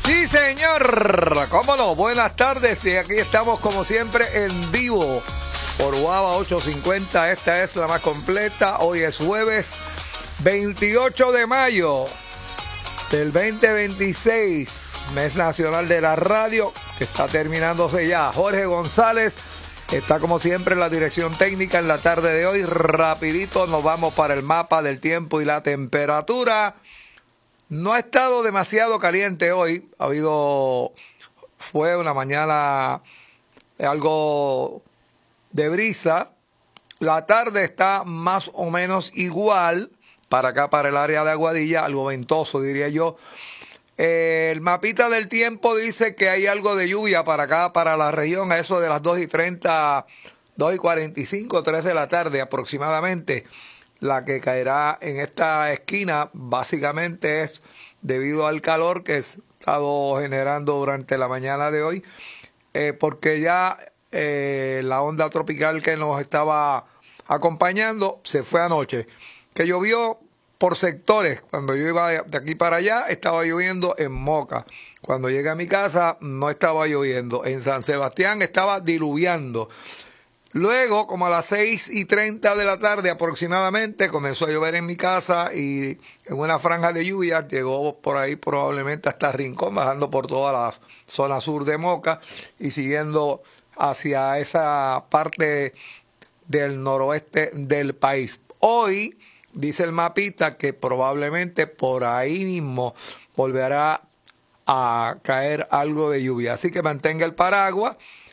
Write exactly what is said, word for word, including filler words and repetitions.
Sí, señor. ¿Cómo no? Buenas tardes. Y aquí estamos como siempre en vivo por Guava ochocientos cincuenta. Esta es la más completa. Hoy es jueves veintiocho de mayo del veinte veintiséis. Mes nacional de la radio que está terminándose ya. Jorge González está como siempre en la dirección técnica en la tarde de hoy. Rapidito nos vamos para el mapa del tiempo y la temperatura. No ha estado demasiado caliente hoy. Ha habido, fue una mañana algo de brisa. La tarde está más o menos igual para acá, para el área de Aguadilla, algo ventoso diría yo. Eh, el mapita del tiempo dice que hay algo de lluvia para acá, para la región, a eso de las dos y treinta, dos y cuarenta y cinco, tres de la tarde aproximadamente. La que caerá en esta esquina básicamente es debido al calor que se ha estado generando durante la mañana de hoy, eh, porque ya eh, la onda tropical que nos estaba acompañando se fue anoche, que llovió por sectores. Cuando yo iba de aquí para allá estaba lloviendo en Moca. Cuando llegué a mi casa no estaba lloviendo. En San Sebastián estaba diluviando. Luego, como a las seis y treinta de la tarde aproximadamente, comenzó a llover en mi casa y en una franja de lluvia llegó por ahí probablemente hasta Rincón, bajando por toda la zona sur de Moca y siguiendo hacia esa parte del noroeste del país. Hoy dice el mapita que probablemente por ahí mismo volverá a caer algo de lluvia. Así que mantenga el paraguas.